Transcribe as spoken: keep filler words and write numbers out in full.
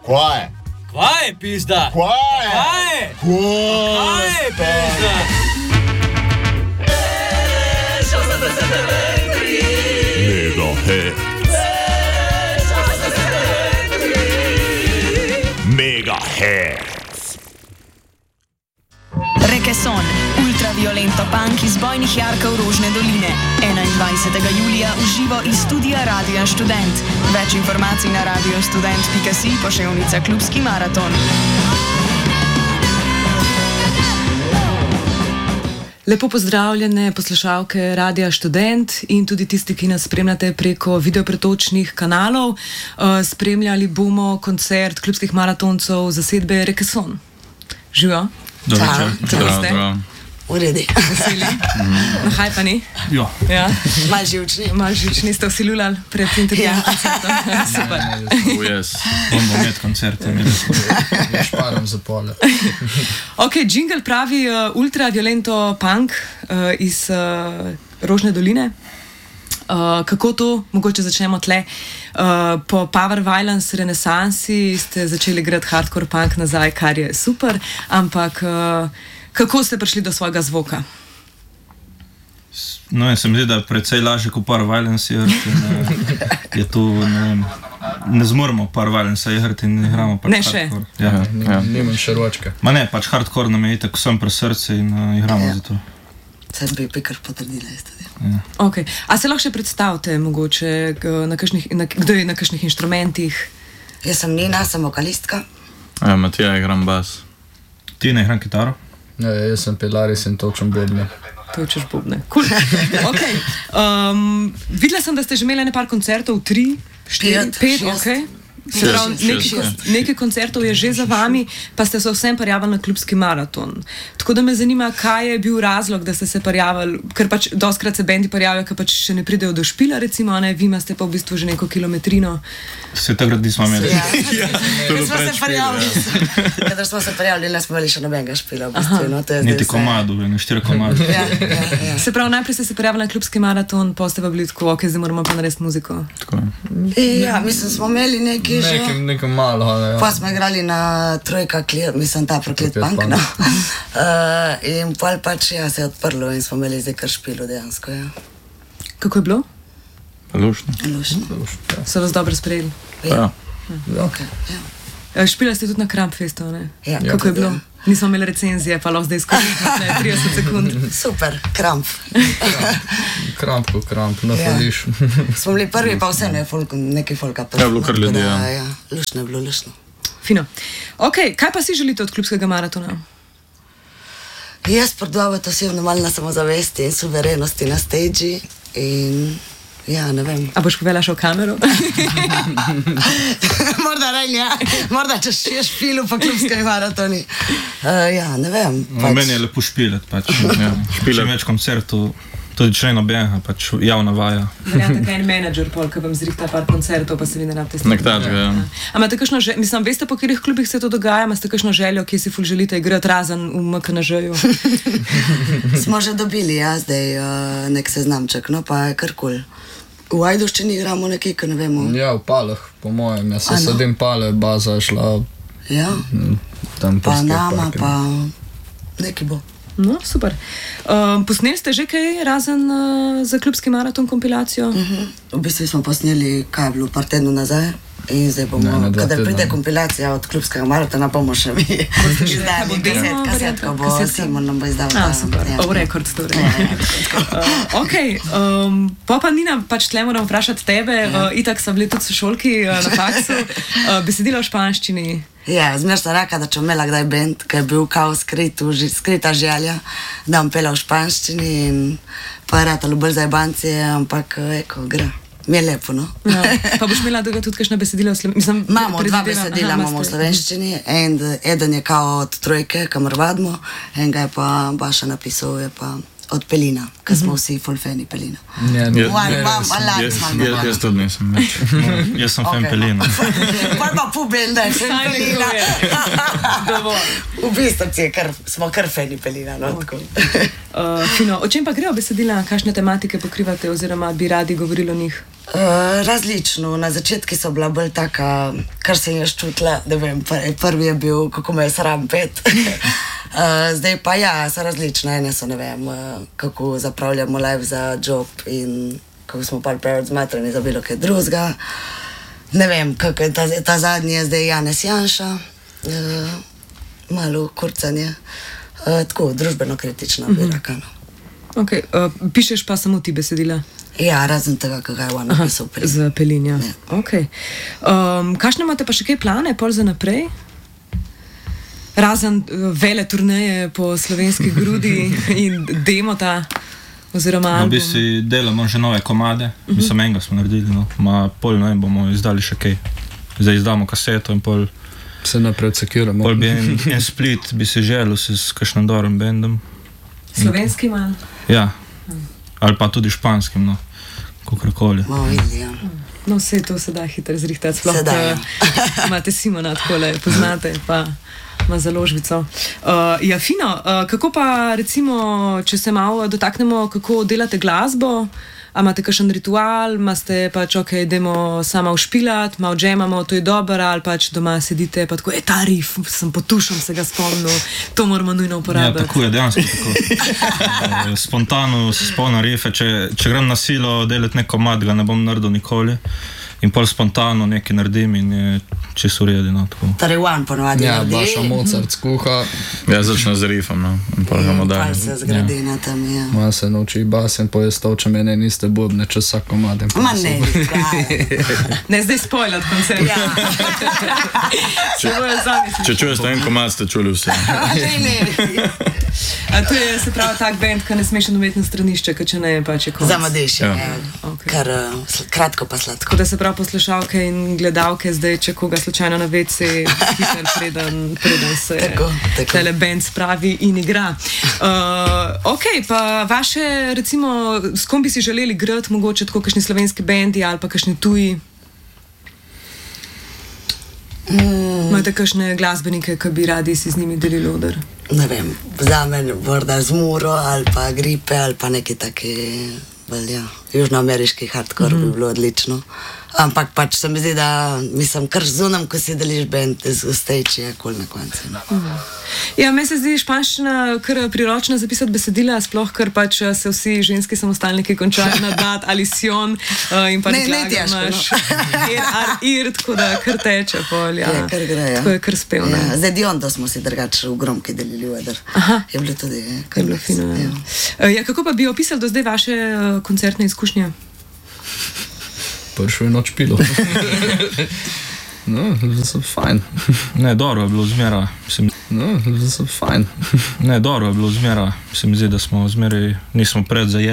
Kvaj? Kvaj, pizda? Kvaj? Kvaj? Kvaj, pizda? Megahertz. Rekeson, ultraviolento punk iz bojnih jarkov Rožne doline. enaindvajsetega julija v živo iz studia Radia Študent. Več informacij na radiostudent pika si, poševnica Klubski maraton. Lepo pozdravljene poslušalke Radia Študent in tudi tisti, ki nas spremljate preko videopretočnih kanalov. Spremljali bomo koncert klubskih maratoncev zasedbe Rekeson. Živijo? Dobro, dobro. Uredi. Veseli? Nahajpani? Jo. Ja. Mal živčni. Mal živčni ste vsi lulali pred intervjujem Ja. koncerta. Super. Oh, yes. Bomo med koncerte. Ja, šparam za pole. Ok, jingle pravi uh, ultraviolento punk uh, iz uh, Rožne doline. Uh, kako to? Mogoče začnemo tle. Uh, po Power Violence renesansi ste začeli igrati hardcore punk nazaj, kar je super, ampak uh, kako ste prišli do svojega zvoka? No, in se mi zdi, da je precej lažje kot Power Violence igrati. Je to, ne vem, ne zmoremo Power Violence igrati in igramo pač Ne še. hardcore. Ja, ja. Nimam še ročke. Ma ne, pač hardcore nam je itak vsem pri srcu in uh, igramo Ja. za to. Sad bi pikar potrdila isto. Okay. A se lahko še predstavite, mogoče, g- na kakšnih, na, kdo je na kakšnih inštrumentih? Jaz sem Nina, sem vokalistka. Ja, Matija igram bas. Ti ne igram kitaro? Ja, jaz sem Pilaris in točem bobne. Točeš bobne. Cool. Okay. Um, videla sem, da ste že imeli nekaj koncertov, tri, štiri, Pet, pet, šest. ok. Se Šest, pravi, šest, nekaj, ja. nekaj koncertov je že za vami, pa ste se vsem prijavili na klubski maraton. Tako da me zanima, kaj je bil razlog, da ste se prijavili, ker pač doskrat se bendi prijavijo, ker pač še ne pridejo do špila, recimo, a ne, vi imate pa v bistvu že neko kilometrino. Se takrat nismo imeli. Ja. Ker smo se prijavili. Kadar smo se prijavili, ne smo imeli še nobenega špila. V bistvu, no, to je zdaj Niti vse. komadu, ne štiri komadu. Ja, ja, ja. Se pravi, najprej ste se prijavili na klubski maraton, pa ste pa bili tako, ok, zdaj moramo pa narediti muziko. Tako. Ja, mislim, smo imeli nekaj že. Nekaj, nekaj malo, ne. Pa smo igrali na Trojka Clear, mislim, ta proklet Proklet punk, punk. no. Uh, in pol pač, ja, se je odprlo in smo imeli zdaj kar špilo dejansko, ja. Kako je bilo? Lušno. Lušno. So vas dobro sprejeli? Ja. Okay, ja. E, Špila ste tudi na Krampfestu, ne? Ja. Kako je bilo? Ja. Nismo imeli recenzije, pa lahko zdaj izkoristimo trideset sekund. Super, kramp. Kramp ko kramp, na Ja. fališ. Smo bili prvi, pa vseeno je folk, nekaj folka. Ja, bilo kar ljudi, ja. ja. Lušno je bilo, lušno. Fino. Ok, kaj pa si želite od klubskega maratona? Jaz prodavati osebno malo na samozavesti in suverenosti na stage in ja, ne vem. A boš povedala še v kamero? Morda ne, ja. Morda če še špilu pa klubskega maratoni. Uh, ja, ne vem. No, meni je lepo špilet, pač. Ja. Čim več koncertov, tudi če ne nobenega, pač javna vaja. Verjamete, kaj je en menedžer, pol, ki vam zrihta par koncertov, pa se vi ne rabite stvari. Nek tačga, ja. A imate kakšno željo, mislim, veste, po katerih klubih se to dogaja, imate kakšno željo, ki si ful želite igrati razen v M K N Ž-ju? Smo že dobili, ja, zdaj uh, nek seznamček, no pa je kar kul. V Ajdovščini igramo nekaj, ki ne vemo. Ja, v Palah, po mojem. Jaz se A, no. sadim Pale, baza je šla Ja, mm, tam po pa nama, skateparku. pa nekaj bo. No, super. Um, posneli ste že kaj razen uh, za klubski maraton kompilacijo? Mhm. V bistvu smo posneli, kaj je bilo, par tednov nazaj. In zdaj bomo, Ne, ne, dva kadar tedna. kompilacija kompilacija od klubskega maratona, bomo še mi kaj izdali bo kaset, demo kaset, ko bo kasetka? Simon nam bo izdal. A, ta- super, ja. o rekord torej. Ja, ja, tako. Uh, ok, um, pa pa Nina, pač tle moram vprašati tebe, uh, itak so bili tudi sošolki uh, na faksu, uh, besedila v španščini. Ja, zmer sem rekla, da če bom imela kdaj bend, ki je bil kao skrit, že, skrita želja, da bom pela v španščini in pa je ratalo bolj za jebancije, ampak eko, gre. Mi je lepo, no. Ja. Pa boš imela tudi kakšna besedila v slovenščini? Imamo dva besedila, imamo v slovenščini, en, eden je kao od Trojke, kamor vadimo, en ga je pa Baša napisal, je pa od Pelina, ker smo vsi full fani Pelina. Ne, ne, Vam, ne, vam, sem- alarm Jaz, smo jaz, jaz tudi nisem več. Jaz sem fan Okej, Pelina. Pa pa puben, da je fan Saj Pelina. Dovolj. V bistvu je kar, smo kar fani Pelina, no, tako. Uh, fino. O čem pa grejo besedila, kakšne tematike pokrivate oziroma bi radi govorili o njih? Uh, različno. Na začetku so bila bolj taka, kar sem jaz čutila, da vem, pr prvi je bil, kako me je sram pet. uh, zdaj pa ja, so različne. Ene so, ne vem, uh, kako zapravljamo live za job in kako smo pa preveč zmatrani za bilo kaj drugega. Ne vem, kako je ta, ta zadnji je zdaj Janez Janša. Uh, malo kurcanje. Uh, tako, družbeno kritična bi rekla. Okay, uh, pišeš pa samo ti besedila? Ja, razen tega, kaj je on napisal prej. Za Pelinja. Ja. Okay. Um, kakšne imate pa še kaj plane pol za naprej? Razen uh, vele turneje po slovenski grudi in demota oziroma No, album. bi si delamo že nove komade, uh -huh. mislim, enega smo naredili, no. Ma pol ne bomo izdali še kaj. Zdaj izdamo kaseto in pol, Se naprej sekiramo. pol bi en, en split, bi si želel se s kakšnim dobrim bendom. Slovenskim ali? Ja, ali pa tudi španskim, no, kakorkoli. Bomo videli, ja. No, vse to se da hitro zrihtati, sploh Se da, da ja. imate Simona takole, poznate, pa ima založbico. Uh, ja, fino. Uh, kako pa recimo, če se malo dotaknemo, kako delate glasbo? A imate kakšen ritual, imate pač, ok, idemo sama ušpilat, malo džemamo, to je dobro, ali pač doma sedite, pa tako, e, ta rif, sem potušen, se ga spomnil, to moramo nujno Ja, uporabiti. tako je, dejansko tako. Eh, Spontano se spomnim rife, če, če grem na silo delati neko mat, ga ne bom naredil nikoli. In pol spontano nekaj naredim in je čisto v redu, no, tako. Torej, Juan ponovadi Ja, naredi. Baša Mozart skuha, Ja, začne z rifom, no, in pa gremo Pa dalje. se zgradi na tem, ja. ma se nauči bas in poje stavče mene niste bobne čez vsak komad. in pa Ma se- ne, kaj. Ne, zdaj spoilat koncert. Ja. Če bojo sami Če čuješ en komad, ste čuli vse. Ne, ne. A to je, se pravi, tak band, ki ne smeš umeti na stranišče, ker če ne, pač je konec. Zamadiš, Ja. ja. Okay. Kar uh, sl- kratko pa sladko. Tako da se pravi poslušalke in gledalke zdaj, če koga slučajno na vece, hiter preden, preden se Tako, tako. tele band spravi in igra. Uh, ok, pa vaše, recimo, s kom bi si želeli igrati, mogoče tako kakšni slovenski bendi ali pa kakšni tuji? Mm, Imate kakšne glasbenike, ki bi radi si z njimi delili oder? ne vem, za mene morda z Muro ali pa Gripe ali pa neki taki, bolj, ja, južnoameriški hardcore mm -hmm. bi bilo odlično. Ampak pač se mi zdi, da mislim, kar zunam, ko si deliš band z stage, je kul na koncu. No. Ja, meni se zdi španščina kar priročna zapisati besedila, sploh ker pač se vsi ženski samostalniki končajo na dat ali sion uh, in pa Ne, ne nekaj težko, imaš no. ir, ar, ir, tako da kar teče pol, ja. Ja, kar gre, ja. Tako je kar spevno. Ja, zdaj Diondo smo si drugače v gromki delili v Eder. Aha. Je bilo tudi, ja, Je bilo fino, ja. Uh, ja, kako pa bi opisali do zdaj vaše uh, koncertne izkušnje? Prišel je noč pilo. No, so fajn. Ne, dobro je bilo zmeraj, mislim, No, so fajn. ne, dobro je bilo zmeraj, se mi zdi, da smo zmeraj, nismo pred zajeti.